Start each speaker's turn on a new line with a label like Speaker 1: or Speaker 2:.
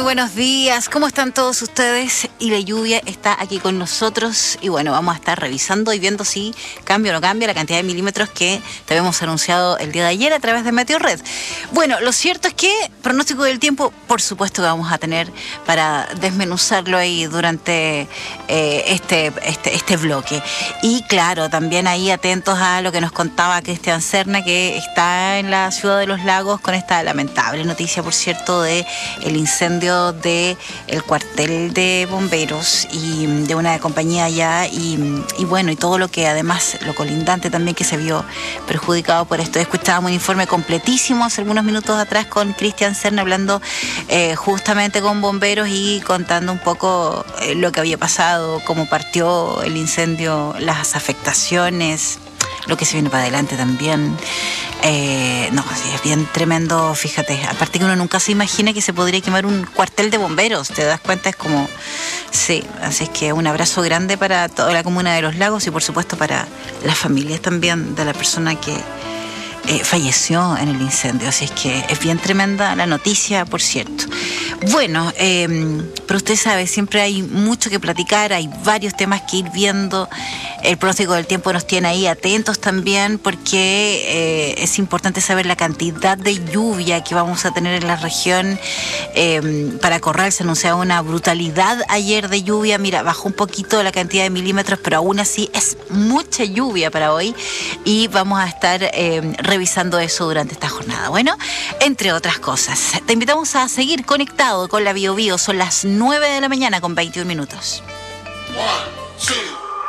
Speaker 1: buenos días. ¿Cómo están todos ustedes? Y la lluvia está aquí con nosotros. Y bueno, vamos a estar revisando y viendo si cambia o no cambia la cantidad de milímetros que te habíamos anunciado el día de ayer a través de Meteorred. Bueno, lo cierto es que pronóstico del tiempo, por supuesto que vamos a tener para desmenuzarlo ahí durante este bloque. Y claro, también ahí atentos a lo que nos contaba Cristian Serna, que está en la ciudad de Los Lagos con esta lamentable noticia, por cierto, de el incendio de el cuartel de bomberos y de una compañía allá y bueno, y todo lo que además, lo colindante también que se vio perjudicado por esto. Escuchábamos un informe completísimo hace algunos minutos atrás con Cristian Serna hablando justamente con bomberos y contando un poco lo que había pasado, cómo partió el incendio, las afectaciones, lo que se viene para adelante también. No, sí, es bien tremendo, fíjate. Aparte que uno nunca se imagina que se podría quemar un cuartel de bomberos, ¿te das cuenta? Es como, sí, así es que un abrazo grande para toda la comuna de Los Lagos y por supuesto para las familias también de la persona que falleció en el incendio, así es que es bien tremenda la noticia, por cierto. Bueno, pero usted sabe, siempre hay mucho que platicar, hay varios temas que ir viendo. El pronóstico del tiempo nos tiene ahí atentos también porque es importante saber la cantidad de lluvia que vamos a tener en la región. Para Corral se anunciaba una brutalidad ayer de lluvia. Mira, bajó un poquito la cantidad de milímetros, pero aún así es mucha lluvia para hoy y vamos a estar revisando eso durante esta jornada. Bueno, entre otras cosas, te invitamos a seguir conectado con la Bio Bio. Son las 9 de la mañana con 21 minutos.